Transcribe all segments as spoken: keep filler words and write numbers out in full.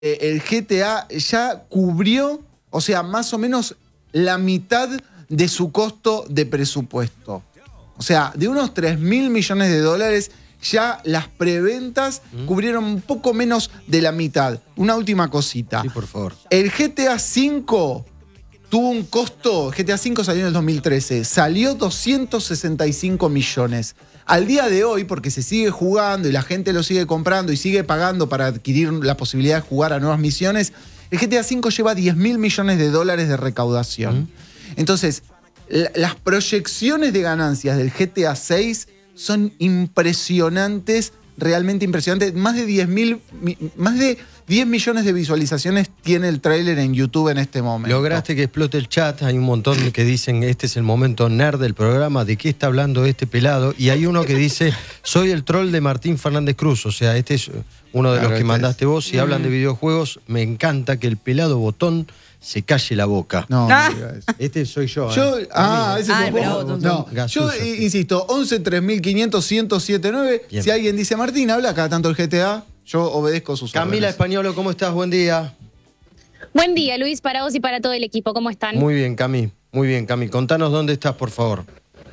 el G T A ya cubrió, o sea, más o menos la mitad de su costo de presupuesto. O sea, de unos tres mil millones de dólares, ya las preventas mm. cubrieron un poco menos de la mitad. Una última cosita. Sí, por favor. El G T A cinco tuvo un costo, G T A cinco salió en el dos mil trece, salió doscientos sesenta y cinco millones. Al día de hoy, porque se sigue jugando y la gente lo sigue comprando y sigue pagando para adquirir la posibilidad de jugar a nuevas misiones, el G T A cinco lleva diez mil millones de dólares de recaudación. Mm. Entonces, la, las proyecciones de ganancias del G T A seis son impresionantes, realmente impresionantes. Más de diez mil, más de diez millones de visualizaciones tiene el tráiler en YouTube en este momento. Lograste que explote el chat. Hay un montón que dicen, este es el momento nerd del programa, ¿de qué está hablando este pelado? Y hay uno que dice, soy el troll de Martín Fernández Cruz. O sea, este es uno de claro, los que mandaste vos. Si mm. hablan de videojuegos, me encanta que el pelado botón se calle la boca. No, ah. no este soy yo. yo ¿eh? Ah, ese Ay, es pero vos. No, yo sí. insisto, once tres mil quinientos ciento setenta y nueve. Si alguien dice Martín, habla cada tanto el G T A, yo obedezco sus órdenes. Camila Españolo, ¿cómo estás? Buen día. Buen día, Luis, para vos y para todo el equipo. ¿Cómo están? Muy bien, Cami. Muy bien, Cami. Contanos dónde estás, por favor.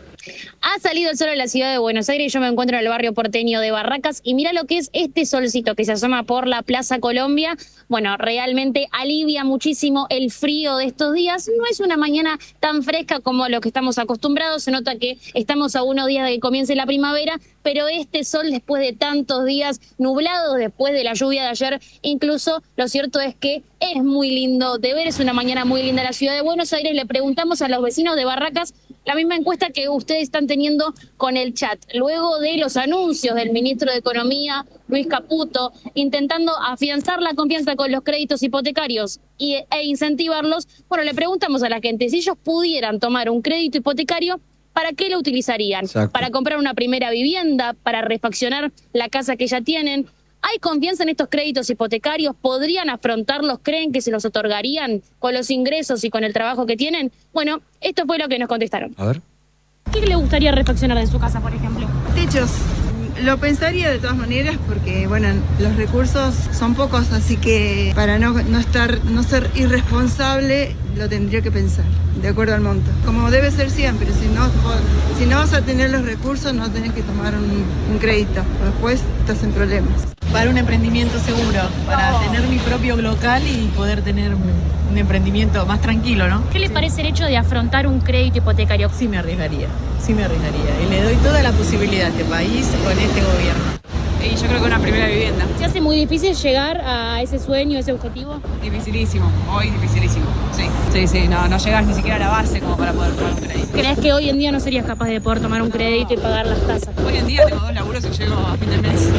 Ha salido el sol en la ciudad de Buenos Aires y yo me encuentro en el barrio porteño de Barracas y mira lo que es este solcito que se asoma por la Plaza Colombia. Bueno, realmente alivia muchísimo el frío de estos días. No es una mañana tan fresca como a lo que estamos acostumbrados. Se nota que estamos a unos días de que comience la primavera, pero este sol después de tantos días nublados, después de la lluvia de ayer, incluso lo cierto es que es muy lindo de ver. Es una mañana muy linda en la ciudad de Buenos Aires. Le preguntamos a los vecinos de Barracas la misma encuesta que ustedes están teniendo con el chat. Luego de los anuncios del ministro de Economía, Luis Caputo, intentando afianzar la confianza con los créditos hipotecarios y, e incentivarlos, bueno, le preguntamos a la gente si ellos pudieran tomar un crédito hipotecario, ¿para qué lo utilizarían? Exacto. ¿Para comprar una primera vivienda? ¿Para refaccionar la casa que ya tienen? ¿Hay confianza en estos créditos hipotecarios? ¿Podrían afrontarlos? ¿Creen que se los otorgarían con los ingresos y con el trabajo que tienen? Bueno, esto fue lo que nos contestaron. A ver. ¿Qué le gustaría refaccionar de su casa, por ejemplo? Techos. Lo pensaría de todas maneras porque, bueno, los recursos son pocos, así que para no, no, estar, no ser irresponsable, lo tendría que pensar, de acuerdo al monto. Como debe ser siempre, si no, si no vas a tener los recursos, no tenés que tomar un, un crédito, después estás en problemas. Para un emprendimiento seguro, para oh. tener mi propio local y poder tener un, un emprendimiento más tranquilo, ¿no? ¿Qué le sí. parece el hecho de afrontar un crédito hipotecario? Sí me arriesgaría, sí me arriesgaría. Y le doy toda la posibilidad a este país con este gobierno. Y yo creo que una primera vivienda. ¿Se hace muy difícil llegar a ese sueño, a ese objetivo? Dificilísimo, hoy dificilísimo, sí. Sí, sí, no, no llegas ni siquiera a la base como para poder tomar un crédito. ¿Crees que hoy en día no serías capaz de poder tomar un crédito y pagar las tasas? Hoy en día tengo dos laburos y llego a fin de mes.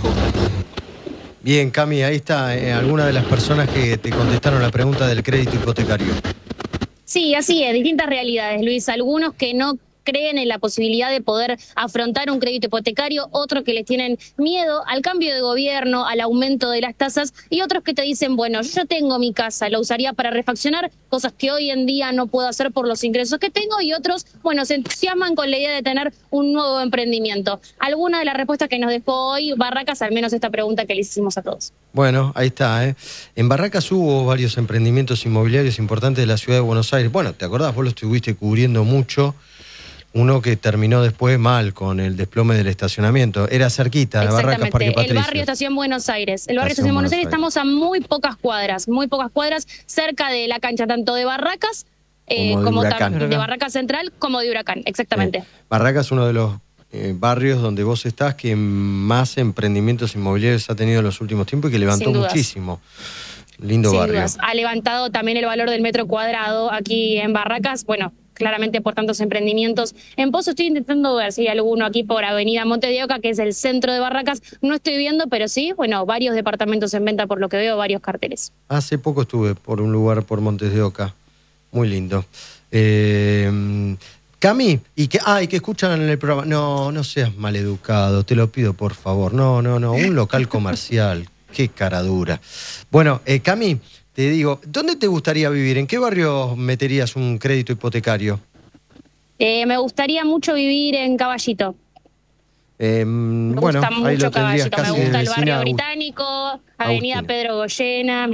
Bien, Cami, ahí está eh, alguna de las personas que te contestaron la pregunta del crédito hipotecario. Sí, así es, distintas realidades, Luis. Algunos que no creen en la posibilidad de poder afrontar un crédito hipotecario, otros que les tienen miedo al cambio de gobierno, al aumento de las tasas, y otros que te dicen, bueno, yo tengo mi casa, la usaría para refaccionar, cosas que hoy en día no puedo hacer por los ingresos que tengo, y otros, bueno, se entusiasman con la idea de tener un nuevo emprendimiento. Alguna de las respuestas que nos dejó hoy Barracas, al menos esta pregunta que le hicimos a todos. Bueno, ahí está, ¿eh? En Barracas hubo varios emprendimientos inmobiliarios importantes de la ciudad de Buenos Aires. Bueno, ¿te acordás? Vos lo estuviste cubriendo mucho. Uno que terminó después mal con el desplome del estacionamiento. Era cerquita, de Barracas, Parque Patricios. El barrio Estación Buenos Aires. El barrio Estación Buenos Aires, estamos a muy pocas cuadras, muy pocas cuadras, cerca de la cancha tanto de Barracas, eh, como, de, como de Barracas Central, como de Huracán, exactamente. Eh, Barracas es uno de los eh, barrios donde vos estás que más emprendimientos inmobiliarios ha tenido en los últimos tiempos y que levantó muchísimo. Lindo Sin barrio. Dudas. Ha levantado también el valor del metro cuadrado aquí en Barracas, bueno, claramente por tantos emprendimientos. En Pozo estoy intentando ver si hay alguno aquí por Avenida Montes de Oca, que es el centro de Barracas. No estoy viendo, pero sí, bueno, varios departamentos en venta por lo que veo, varios carteles. Hace poco estuve por un lugar por Montes de Oca. Muy lindo. Eh, Cami, y que, ah, y que escuchan en el programa. No, no seas maleducado, te lo pido por favor. No, no, no, un local comercial. Qué cara dura. Bueno, eh, Cami, te digo, ¿dónde te gustaría vivir? ¿En qué barrio meterías un crédito hipotecario? Eh, me gustaría mucho vivir en Caballito. Eh, Me bueno, gusta ahí mucho lo tendrías Caballito, me casi de gusta el vecina barrio a Agust- británico, Avenida Agustina. Pedro Goyena.